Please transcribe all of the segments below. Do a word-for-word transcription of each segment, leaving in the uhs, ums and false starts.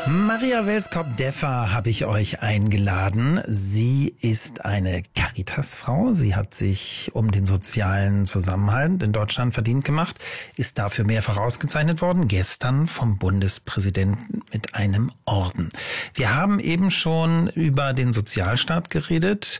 Maria Welskop-Deffer habe ich euch eingeladen. Sie ist eine Caritas-Frau. Sie hat sich um den sozialen Zusammenhalt in Deutschland verdient gemacht, ist dafür mehrfach ausgezeichnet worden, gestern vom Bundespräsidenten mit einem Orden. Wir haben eben schon über den Sozialstaat geredet.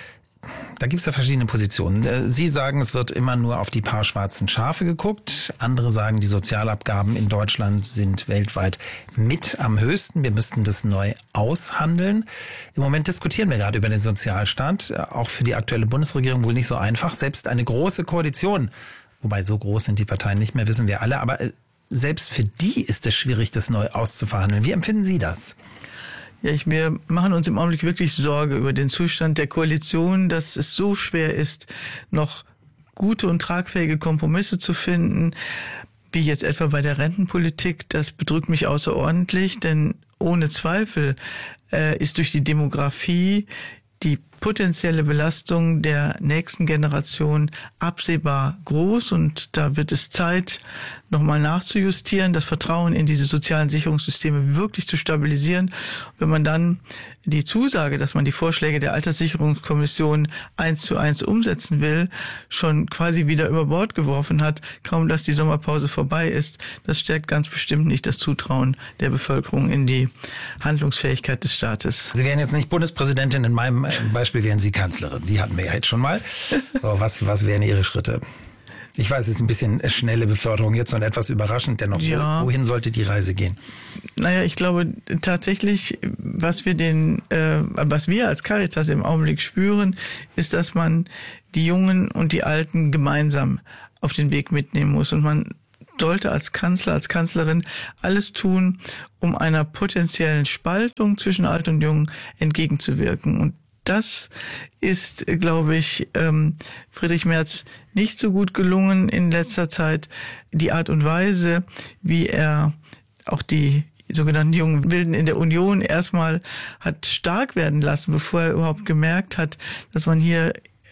Da gibt es ja verschiedene Positionen. Sie sagen, es wird immer nur auf die paar schwarzen Schafe geguckt. Andere sagen, die Sozialabgaben in Deutschland sind weltweit mit am höchsten. Wir müssten das neu aushandeln. Im Moment diskutieren wir gerade über den Sozialstaat. Auch für die aktuelle Bundesregierung wohl nicht so einfach. Selbst eine große Koalition, wobei so groß sind die Parteien nicht mehr, wissen wir alle. Aber selbst für die ist es schwierig, das neu auszuverhandeln. Wie empfinden Sie das? Ja, ich, wir machen uns im Augenblick wirklich Sorge über den Zustand der Koalition, dass es so schwer ist, noch gute und tragfähige Kompromisse zu finden, wie jetzt etwa bei der Rentenpolitik. Das bedrückt mich außerordentlich, denn ohne Zweifel äh, ist durch die Demografie die potenzielle Belastung der nächsten Generation absehbar groß, und da wird es Zeit, nochmal nachzujustieren, das Vertrauen in diese sozialen Sicherungssysteme wirklich zu stabilisieren. Wenn man dann die Zusage, dass man die Vorschläge der Alterssicherungskommission eins zu eins umsetzen will, schon quasi wieder über Bord geworfen hat, kaum dass die Sommerpause vorbei ist, das stärkt ganz bestimmt nicht das Zutrauen der Bevölkerung in die Handlungsfähigkeit des Staates. Sie wären jetzt nicht Bundespräsidentin, in meinem Beispiel wären Sie Kanzlerin. Die hatten wir ja jetzt schon mal. So, was, was wären Ihre Schritte? Ich weiß, es ist ein bisschen schnelle Beförderung jetzt und etwas überraschend dennoch. Ja. Wohin sollte die Reise gehen? Naja, ich glaube tatsächlich, was wir den, äh, was wir als Caritas im Augenblick spüren, ist, dass man die Jungen und die Alten gemeinsam auf den Weg mitnehmen muss, und man sollte als Kanzler, als Kanzlerin alles tun, um einer potenziellen Spaltung zwischen Alt und Jung entgegenzuwirken. Und das ist, glaube ich, ähm, Friedrich Merz nicht so gut gelungen in letzter Zeit. Die Art und Weise, wie er auch die sogenannten jungen Wilden in der Union erstmal hat stark werden lassen, bevor er überhaupt gemerkt hat, dass man hier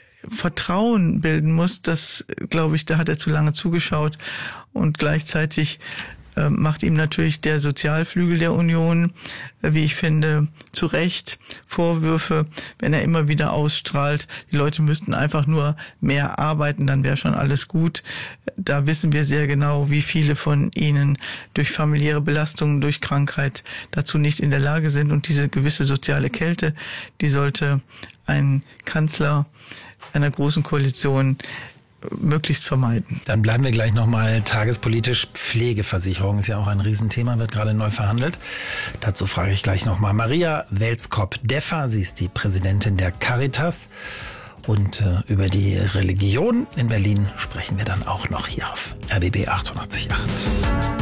Vertrauen bilden muss, das, glaube ich, da hat er zu lange zugeschaut, und gleichzeitig äh, macht ihm natürlich der Sozialflügel der Union, äh, wie ich finde, zu Recht Vorwürfe, wenn er immer wieder ausstrahlt, die Leute müssten einfach nur mehr arbeiten, dann wäre schon alles gut. Da wissen wir sehr genau, wie viele von ihnen durch familiäre Belastungen, durch Krankheit dazu nicht in der Lage sind, und diese gewisse soziale Kälte, die sollte ein Kanzler einer großen Koalition möglichst vermeiden. Dann bleiben wir gleich nochmal tagespolitisch. Pflegeversicherung ist ja auch ein Riesenthema, wird gerade neu verhandelt. Dazu frage ich gleich nochmal Maria Welskop-Deffer. Sie ist die Präsidentin der Caritas. Und äh, über die Religion in Berlin sprechen wir dann auch noch hier auf R B B achtundachtzig Komma acht.